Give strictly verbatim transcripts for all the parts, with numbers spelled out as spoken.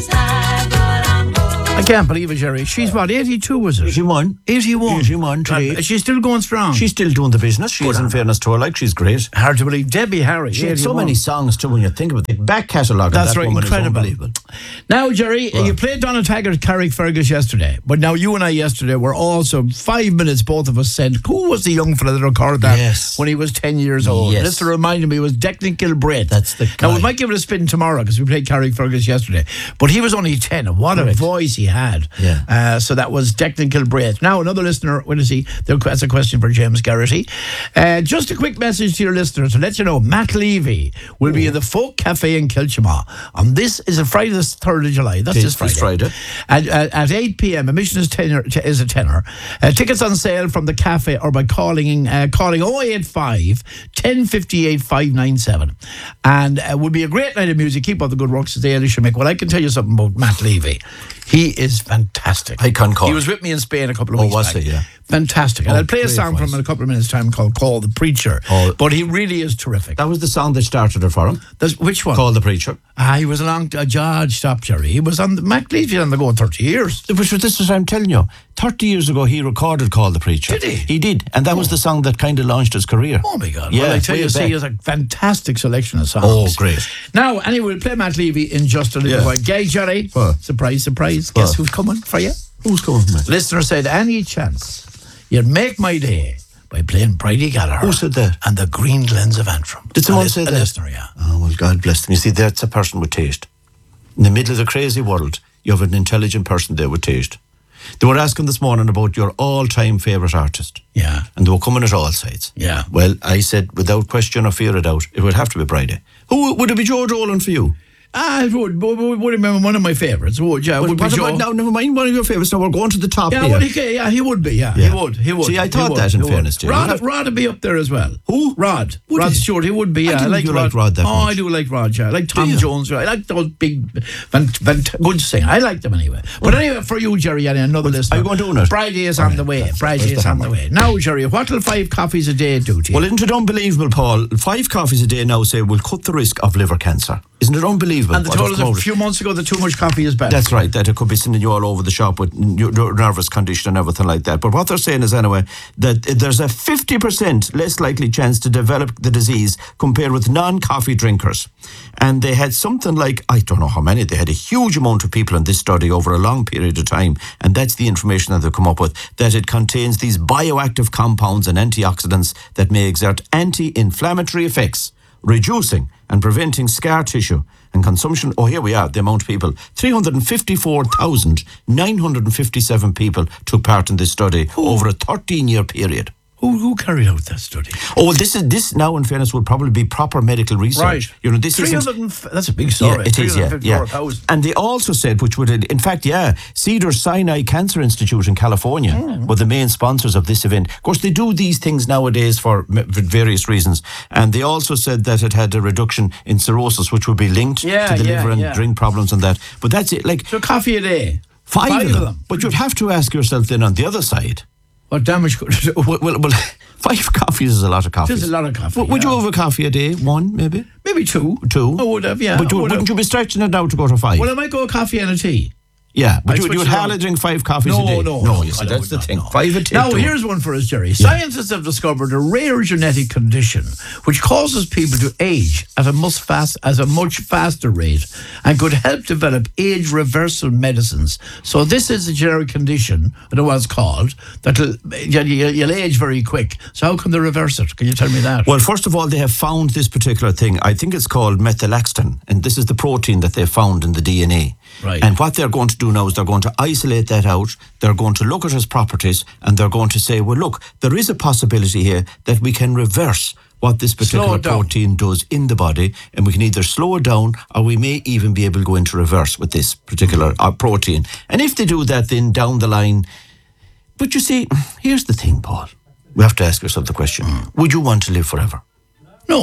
I can't believe it, Jerry. She's what, eighty-two, was it? eighty-one. eighty-one. eighty-one today. God, she's still going strong. She's still doing the business. She is, in fairness to her, like, she's great. Hard to believe. Debbie Harry, She had so eighty-one. many songs, too, when you think about it. The back catalogue That's of that right, woman incredible. is unbelievable. Now, Jerry, Well. you played Donna Taggart, Carrickfergus yesterday, but now you and I yesterday were also five minutes, both of us said, who was the young fella that recorded that Yes. when he was ten years old? Yes. Just to remind me, it was Declan Gilbreth. That's the Now, guy. we might give it a spin tomorrow because we played Carrickfergus yesterday, but he was only ten, and what Correct. a voice he had. Yeah. Uh, so that was Declan Gilbreth. Now, another listener, what is he? That's a question for James Garrity. Uh, just a quick message to your listeners to let you know Matt Levy will be in the Folk Cafe in Kilchima on this is a Friday the third of July. That's this This Friday. Friday. At, at, at eight p.m. Admission is, tenor, is a tenner. Uh, tickets on sale from the cafe or by calling uh, calling oh eight five, one oh five eight, five nine seven. And it uh, would be a great night of music. Keep up the good work today, Alicia Mick. Well, I can tell you something about Matt Levy. He is fantastic. I can call. He was with me in Spain a couple of Oh, weeks was back. he? Yeah. Fantastic. And Oh, I'll play a great song from voice. him in a couple of minutes' time called Call the Preacher. Oh. But he really is terrific. That was the song that started it for him. That's, which one? Call the Preacher. Ah, he was along uh, George Stop, Jerry. He was on the Matt Levy on the go thirty years. Which was, this is what I'm telling you. thirty years ago, he recorded Call the Preacher. Did he? He did. And that was the song that kind of launched his career. Oh my God. Yeah, Well, I tell way you, see, back. he has a fantastic selection of songs. Oh, great. Now, anyway, we'll play Matt Levy in just a little Yeah. while. Gay Jerry. What? Surprise, surprise. Guess What? who's coming for you? Who's coming from it? Listener said, any chance you'd make my day by playing Bridie Gallagher. Who said that? And the Green Glens of Antrim. Did someone a say a that? listener, yeah. Oh, well, God bless them. You see, that's a person with taste. In the middle of the crazy world, you have an intelligent person there with taste. They were asking this morning about your all-time favourite artist. Yeah. And they were coming at all sides. Yeah. Well, I said, without question or fear of doubt, it would have to be Bridie. Who would it be? George Olin for you? Ah, it would, would, would, would remember one of my favourites. Would, yeah, Well, would be what Joe. about, now, never mind one of your favourites. Now we're going to the top Yeah, here. well, he, yeah, he would be. Yeah, Yeah. he would. He would. See, I he thought would, that, in he would. fairness to you. Rod, You'd have- Rod would be up there as well. Who? Rod. Would Rod he? Stewart. He would be. I Yeah, I, didn't like you Rod. like Rod that oh, much. I do like Rod. Yeah, I like Tom you? Jones. I like those big, van, van, good singer. I like them anyway. But anyway, for you, Jerry, and another listener. are you going doing it? Friday is All on right, the way. that's- Friday that's is the on the hammer. way. Now, Jerry, what will five coffees a day do to you? Well, isn't it unbelievable, Paul? Five coffees a day now say will cut the risk of liver cancer. Isn't it unbelievable? and they what told has us come a out of- few months ago that too much coffee is bad. That's right, that it could be sending you all over the shop with n- your nervous condition and everything like that. But what they're saying is, anyway, that there's a fifty percent less likely chance to develop the disease compared with non-coffee drinkers. And they had something like, I don't know how many, they had a huge amount of people in this study over a long period of time. And that's the information that they've come up with, that it contains these bioactive compounds and antioxidants that may exert anti-inflammatory effects, reducing and preventing scar tissue and consumption. Oh, here we are, the amount of people. three hundred fifty-four thousand nine hundred fifty-seven people took part in this study over a thirteen-year period. Who, who carried out that study? Oh, well, this is this now, in fairness, would probably be proper medical research. Right. You know, this is three hundred and f- That's a big story. yeah, it is, yeah, yeah. And they also said, which would, in fact, yeah, Cedars-Sinai Cancer Institute in California Mm. were the main sponsors of this event. Of course, they do these things nowadays for m- for various reasons. And they also said that it had a reduction in cirrhosis, which would be linked Yeah, to the yeah, liver and yeah. drink problems and that. But that's it, like So coffee a day. five, five of, them. of them. But you'd have to ask yourself then on the other side, What damage could it do? well, well, well five coffees is a lot of coffee. It's a lot of coffee. W- would yeah. you have a coffee a day? One, maybe? Maybe two. Two? I would have, yeah. But you, I would wouldn't have. you be stretching it now to go to five? Well, I might go a coffee and a tea. Yeah, but I'd you, switch you would it hardly on. drink five coffees No, a day. no, no. no, You see, I that's would the not, thing. no. Five a day. Now, to- here's one for us, Jerry. Scientists have discovered a rare genetic condition which causes people to age at a much fast, at a much faster rate and could help develop age reversal medicines. So this is a genetic condition, I don't know what it's called, that you'll age very quick. So how can they reverse it? Can you tell me that? Well, first of all, they have found this particular thing. I think it's called methylaxtin, and this is the protein that they found in the D N A. Right. And what they're going to do now is they're going to isolate that out. They're going to look at its properties, and they're going to say, well, look, there is a possibility here that we can reverse what this particular it down. protein does in the body, and we can either slow it down or we may even be able to go into reverse with this particular uh, protein. And if they do that, then down the line... But you see, here's the thing, Paul. We have to ask ourselves the question, would you want to live forever? No.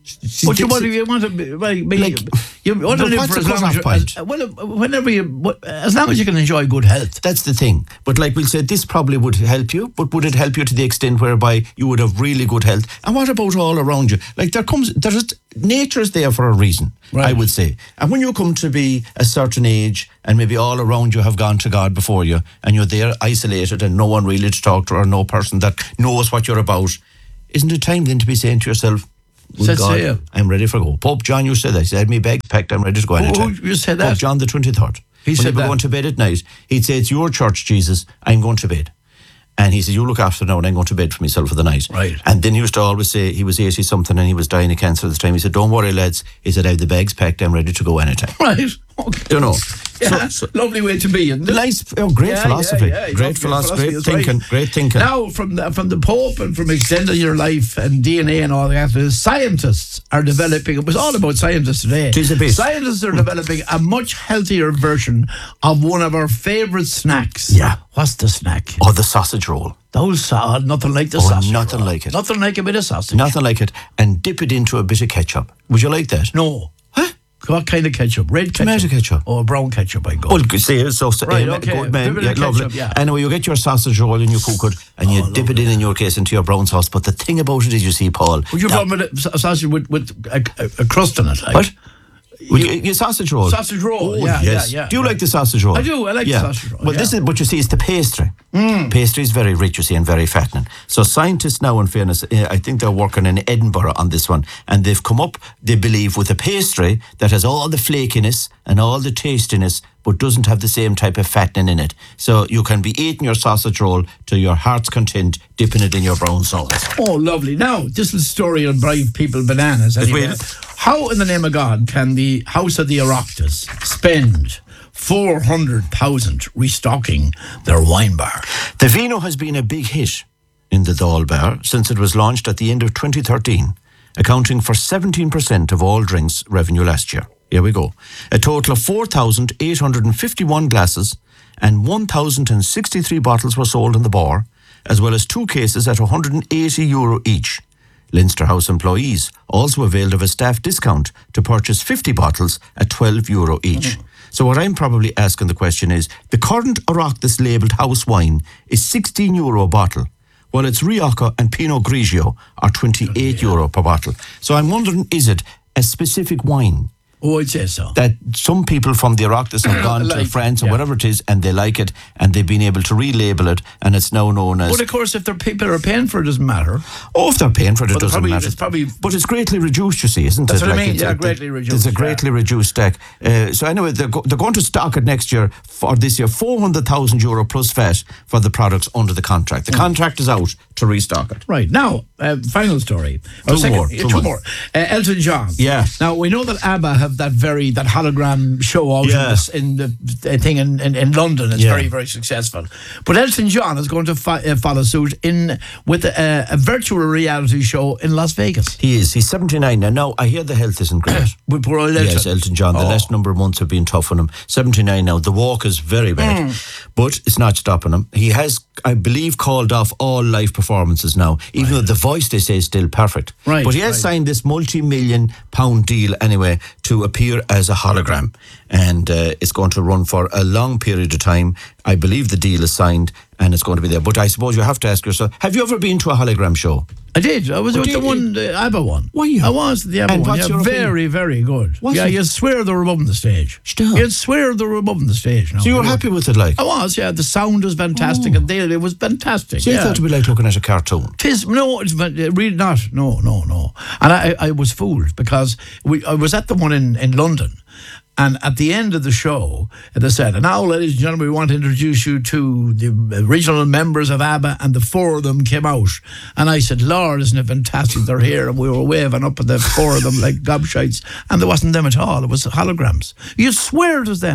But you want to, you want to be, well, be, Like, you want to but live what's for the as long as, cut-off you, as well, whenever you, as long as you can enjoy good health. That's the thing. But like we'll say, this probably would help you, but would it help you to the extent whereby you would have really good health? And what about all around you? Like there comes, there's nature's there for a reason, Right. I would say. And when you come to be a certain age and maybe all around you have gone to God before you and you're there isolated and no one really to talk to or no person that knows what you're about, isn't it time then to be saying to yourself, well, Said God, say you. I'm ready for go. Pope John, you said that. He said, me bags packed, I'm ready to go anytime. who- you said that? Pope John the twenty-third. He when said he was that. going to bed at night, he'd say, it's your church, Jesus, I'm going to bed. And he said, you look after now and I'm going to bed for myself for the night. Right. And then he used to always say, he was eighty something and he was dying of cancer at the time. He said, don't worry, lads. He said, I have the bags packed, I'm ready to go anytime. Right. Okay. You know. Yeah, So, so, lovely way to be. Isn't it? nice, oh, great Yeah, philosophy. yeah, yeah, Great lovely philosophy, great that's right. thinking, great thinking. Now, from the, from the Pope and from extending your life and D N A and all that, the scientists are developing. It was all about scientists today. Tis a bit. Scientists are developing a much healthier version of one of our favourite snacks. Yeah. What's the snack? Oh, the sausage roll. Those sa- nothing like the Oh, sausage. nothing roll. like it. Nothing like a bit of sausage. Nothing like it. And dip it into a bit of ketchup. Would you like that? No. Huh? What kind of ketchup? Red ketchup? Tomato ketchup. Or brown ketchup, I go. Well, see, so, so Right, um, okay. good man, Bit of yeah, ketchup, lovely. yeah. Anyway, you get your sausage roll and you cook it, and you Oh, dip it in, in your case, into your brown sauce. But the thing about it is, you see, Paul, Would you that- put with a sausage with, with a, a, a crust on it? Like? What? Well, you, your sausage roll. Sausage roll, Oh, yeah, yes. yeah, yeah, Do you yeah. like the sausage roll? I do, I like the yeah. sausage roll, Well, yeah. this is, but you see, it's the pastry. Mm. Pastry is very rich, you see, and very fattening. So scientists now, in fairness, uh, I think they're working in Edinburgh on this one, and they've come up, they believe, with a pastry that has all the flakiness and all the tastiness, but doesn't have the same type of fattening in it. So you can be eating your sausage roll to your heart's content, dipping it in your brown sauce. Oh, lovely. Now, this little story on Brive People Bananas. Anyway. will. How, in the name of God, can the House of the Oireachtas spend four hundred thousand restocking their wine bar? The Vino has been a big hit in the Dáil Bar since it was launched at the end of twenty thirteen, accounting for seventeen percent of all drinks revenue last year. Here we go. A total of four thousand eight hundred fifty-one glasses and one thousand sixty-three bottles were sold in the bar, as well as two cases at one hundred eighty euro each. Leinster House employees also availed of a staff discount to purchase fifty bottles at twelve euro each. So what I'm probably asking the question is, the current Oireachtas labelled house wine is sixteen euro a bottle, while its Rioja and Pinot Grigio are twenty-eight euro per bottle. So I'm wondering, is it a specific wine Oh, I'd say so. that some people from the Oireachtas have gone Like, to France or yeah. whatever it is, and they like it, and they've been able to relabel it, and it's now known as... But of course, if the people are paying for it, it doesn't matter. Oh, if they're paying for it, it But doesn't probably- matter. it's probably- but it's greatly reduced, you see, isn't That's it? what I mean, it's yeah, a, greatly reduced, It's a yeah. greatly reduced stack. Uh, so anyway, they're, go- they're going to stock it next year, for this year, four hundred thousand euro plus V A T for the products under the contract. The contract is out to restock it. Right. Now, uh, final story. Two Oh, second- more, yeah, two Two more. more. Uh, Elton John. Yeah. Now, we know that ABBA have that very, that hologram show out Yeah. in, this, in the uh, thing in, in, in London. It's Yeah. very, very successful. But Elton John is going to fo- uh, follow suit in with a, a virtual reality show in Las Vegas. He is. He's seventy-nine now. Now, I hear the health isn't great. With poor old Elton. Yes, Elton John. The Oh. last number of months have been tough on him. seventy-nine now. The walk is very bad, Hmm. but it's not stopping him. He has, I believe, called off all live performances now, even though the voice, they say, is still perfect. Right, But he has right. signed this multi-million pound deal anyway to appear as a hologram. And uh, it's going to run for a long period of time. I believe the deal is signed and it's going to be there. But I suppose you have to ask yourself, have you ever been to a hologram show? I did. I was Oh, with the did you? one, the ABBA one. Were you? I was the ABBA And one. what's Yeah, your very, very good. Was yeah, it? you swear they were above the stage. Stop. You'd swear they were above the stage. Now. So you were They happy with it, like? I was, yeah. The sound was fantastic, and they, it was fantastic. So you yeah. thought it'd be like looking at a cartoon? Tis no, it's but, uh, really not. No, no, no. And I, I was fooled because we, I was at the one in, in London, and at the end of the show, they said, "And now, ladies and gentlemen, we want to introduce you to the original members of ABBA," and the four of them came out, and I said, "Lord, isn't it fantastic? They're here," and we were waving up at the four of them like gobshites, and there wasn't them at all. It was holograms. You swear it was them.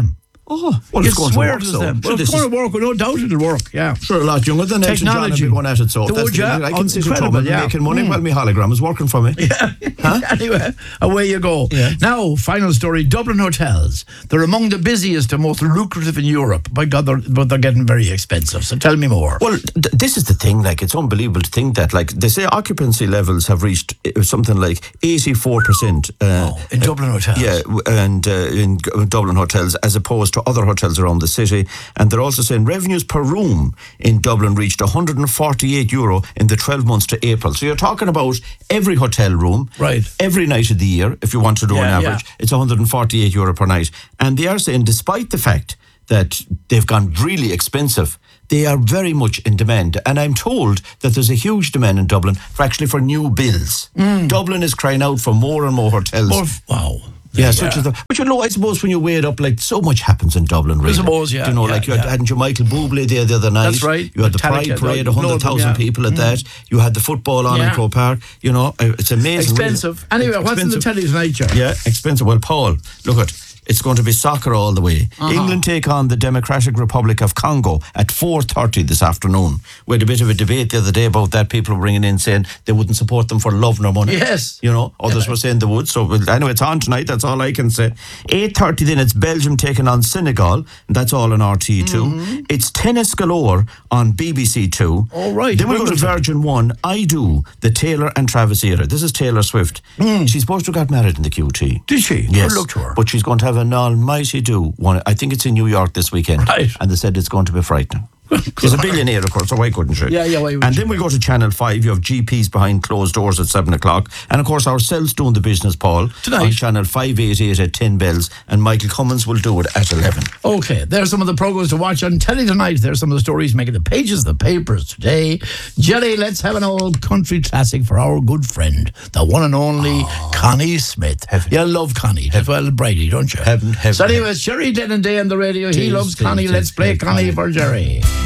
Oh, well, you it's going swear to work. to So. them. Well, Well, it's this going is to work. No doubt it'll work. Yeah. sure a lot younger than Elton John and Technology. be going at it. So The that's would the you? thing. I Oh, can sit at home incredible, and yeah. making money Mm. while my hologram is working for me. Anyway, away you go. Yeah. Now, final story. Dublin hotels. They're among the busiest and most lucrative in Europe. By God, they're, but they're getting very expensive. So tell me more. Well, th- this is the thing. Like, it's unbelievable to think that. Like, they say occupancy levels have reached uh, something like eighty-four percent. Uh, Oh, in Dublin hotels. Yeah, w- and uh, in G- Dublin hotels, as opposed to other hotels around the city. And they're also saying revenues per room in Dublin reached one hundred forty-eight euro in the twelve months to April. So you're talking about every hotel room, Right. every night of the year. If you want to do Yeah, an average, yeah. it's one hundred forty-eight euro per night. And they are saying, despite the fact that they've gone really expensive, they are very much in demand. And I'm told that there's a huge demand in Dublin for actually for new builds. Dublin is crying out for more and more hotels. More, wow. Yeah, such as the, but you know, I suppose when you weigh it up, like, so much happens in Dublin, really. suppose, yeah, You know, yeah, like, you had, yeah. hadn't you Michael Bublé there the other night? That's right. You had the Metallica, Pride Parade, loads one of hundred thousand them, yeah. people at that. You had the football on in Yeah. Croke Park. You know, uh, it's amazing. really. Expensive. Anyway, what's in the Expensive. telly tonight, Joe? Yeah, expensive. Well, Paul, look at it's going to be soccer all the way. Uh-huh. England take on the Democratic Republic of Congo at four thirty this afternoon. We had a bit of a debate the other day about that. People were bringing in saying they wouldn't support them for love nor money. Yes. You know, others were saying they would. So, well, anyway, it's on tonight. That's all I can say. eight thirty then it's Belgium taking on Senegal. And that's all on R T E two. Mm-hmm. It's Tennis Galore on B B C two. All right. Then we go to Wimbledon. Virgin one. I Do, the Taylor and Travis era. This is Taylor Swift. She's supposed to have got married in the Q T. Did she? Yes, Good luck to her. but she's going to have an almighty do. One, I think it's in New York this weekend, Right. and they said it's going to be frightening. She's a billionaire, of course, so why couldn't she? Yeah, yeah, why wouldn't And she? then we go to Channel five. You have G Ps behind closed doors at seven o'clock. And, of course, ourselves doing the business, Paul, Tonight. on Channel five eighty-eight at ten bells, and Michael Cummins will do it at eleven. Okay, there's some of the programs to watch on telly tonight. There's some of the stories making the pages of the papers today. Jelly, let's have an old country classic for our good friend, the one and only Connie Smith. Heaven. You love Connie as well as Brady, don't you? Heaven, heaven, So anyway, heaven. it's Jerry Dead and Day on the radio. He Tis, loves tis, Connie. tis, Let's play tis, Connie Connie. for Jerry.